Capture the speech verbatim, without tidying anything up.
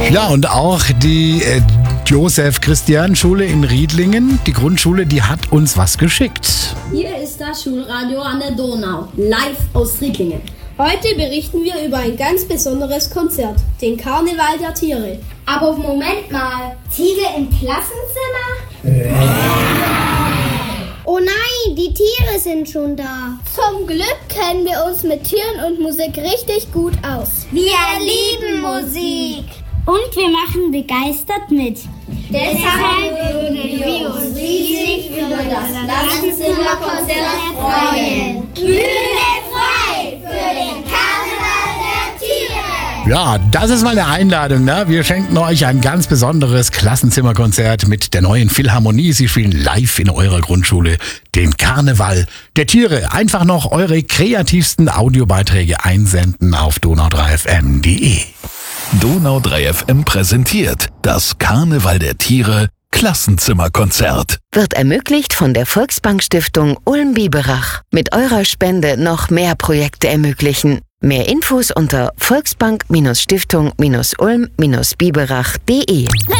Ja, und auch die äh, Josef-Christian-Schule in Riedlingen, die Grundschule, die hat uns was geschickt. Hier ist das Schulradio an der Donau, live aus Riedlingen. Heute berichten wir über ein ganz besonderes Konzert, den Karneval der Tiere. Aber Moment mal, Tiere im Klassenzimmer? Oh nein, die Tiere sind schon da. Zum Glück kennen wir uns mit Tieren und Musik richtig gut aus. Wir lieben Musik. Und wir machen begeistert mit. Deshalb würden wir uns riesig über das Klassenzimmerkonzert freuen. Bühne frei für den Karneval der Tiere. Ja, das ist mal eine Einladung, ne? Wir schenken euch ein ganz besonderes Klassenzimmerkonzert mit der neuen Philharmonie. Sie spielen live in eurer Grundschule den Karneval der Tiere. Einfach noch eure kreativsten Audiobeiträge einsenden auf donau drei f m punkt d e. Donau drei F M präsentiert das Karneval der Tiere Klassenzimmerkonzert. Wird ermöglicht von der Volksbank-Stiftung Ulm-Biberach. Mit eurer Spende noch mehr Projekte ermöglichen. Mehr Infos unter volksbank-stiftung-ulm-biberach punkt de.